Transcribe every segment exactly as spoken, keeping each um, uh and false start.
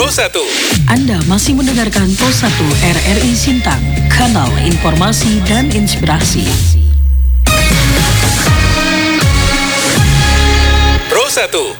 Pro satu. Anda masih mendengarkan Pro satu R R I Sintang, kanal informasi dan inspirasi. Pro satu.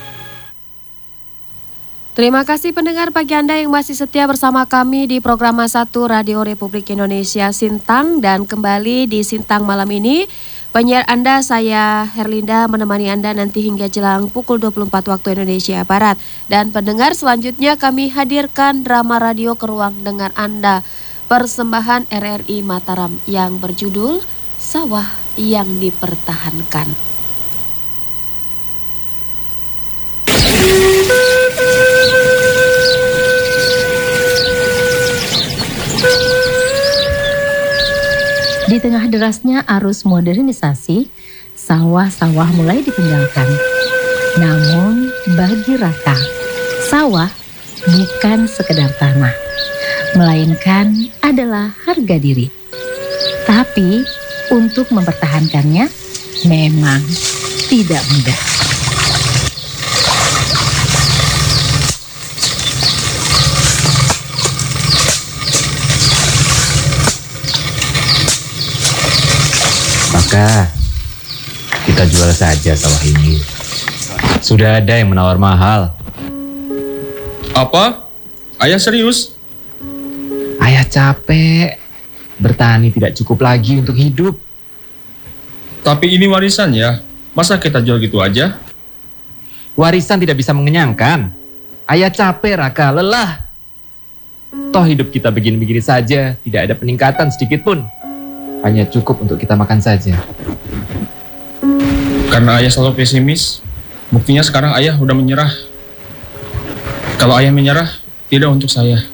Terima kasih pendengar bagi Anda yang masih setia bersama kami di program satu Radio Republik Indonesia Sintang. Dan kembali di Sintang malam ini, penyiar Anda saya Herlinda menemani Anda nanti hingga jelang pukul dua puluh empat waktu Indonesia Barat. Dan pendengar, selanjutnya kami hadirkan drama radio ke ruang dengar Anda, persembahan R R I Mataram yang berjudul Sawah yang Dipertahankan. Di tengah derasnya arus modernisasi, sawah-sawah mulai ditinggalkan. Namun bagi Raka, sawah bukan sekedar tanah, melainkan adalah harga diri. Tapi untuk mempertahankannya memang tidak mudah. Maka kita jual saja sawah ini. Sudah ada yang menawar mahal. Apa? Ayah serius? Ayah capek. Bertani tidak cukup lagi untuk hidup. Tapi ini warisan ya. Masa kita jual gitu aja? Warisan tidak bisa mengenyangkan. Ayah capek, Raka, lelah. Toh hidup kita begini-begini saja, tidak ada peningkatan sedikit pun. Hanya cukup untuk kita makan saja. Karena ayah selalu pesimis, buktinya sekarang ayah udah menyerah. Kalau ayah menyerah, tidak untuk saya.